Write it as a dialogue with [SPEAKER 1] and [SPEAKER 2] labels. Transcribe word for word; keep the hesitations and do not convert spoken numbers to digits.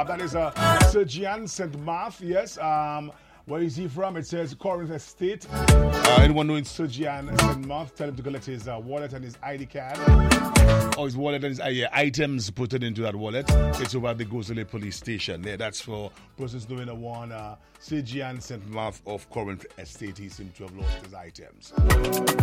[SPEAKER 1] Uh, that is uh, Sir Gian Saint Marth, yes. Um, where is he from? It says Corinth Estate. Uh, anyone knowing Sir Gian Saint Marth, tell him to collect his uh, wallet and his I D card. Or his wallet and his uh, yeah, items put it into that wallet. It's over at the Gosele police station. Yeah, that's for persons doing a one. Uh, Sir Gian Saint Marth of Corinth Estate. He seemed to have lost his items.